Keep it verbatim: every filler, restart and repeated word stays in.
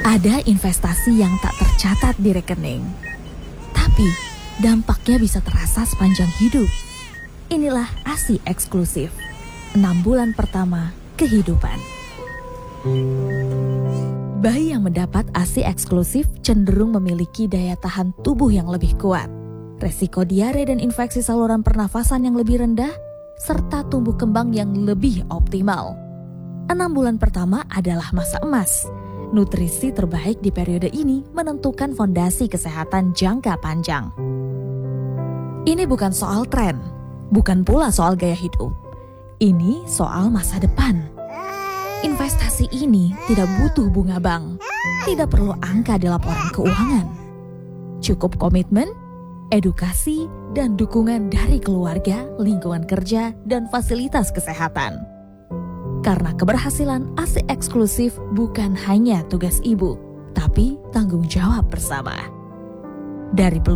Ada investasi yang tak tercatat di rekening, tapi dampaknya bisa terasa sepanjang hidup. Inilah A S I eksklusif, enam bulan pertama kehidupan. Bayi yang mendapat A S I eksklusif cenderung memiliki daya tahan tubuh yang lebih kuat, resiko diare dan infeksi saluran pernafasan yang lebih rendah, serta tumbuh kembang yang lebih optimal. Enam bulan pertama adalah masa emas. Nutrisi terbaik di periode ini menentukan fondasi kesehatan jangka panjang. Ini bukan soal tren, bukan pula soal gaya hidup. Ini soal masa depan. Investasi ini tidak butuh bunga bank, tidak perlu angka di laporan keuangan. Cukup komitmen, edukasi, dan dukungan dari keluarga, lingkungan kerja, dan fasilitas kesehatan. Karena keberhasilan A S I eksklusif bukan hanya tugas ibu, tapi tanggung jawab bersama. Dari